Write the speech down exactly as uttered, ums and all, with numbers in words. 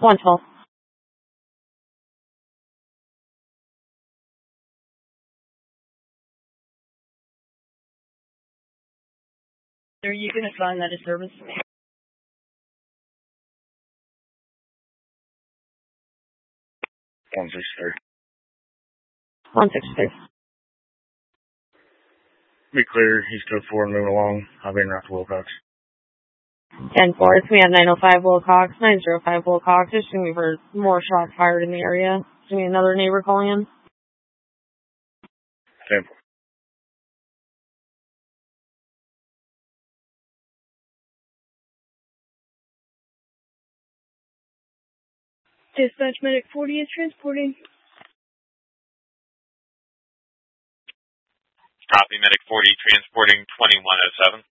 one twelve. Are you going to find that a service? one six three. one six three. Be clear, he's code four and moving along. I'll be en route to Wilcox. ten four, it's me at nine oh five Wilcox, nine oh five Wilcox. There's going to be for more shots fired in the area. There's going to be another neighbor calling in. ten four. Dispatch Medic forty is transporting. Copy, Medic forty, transporting twenty-one oh seven.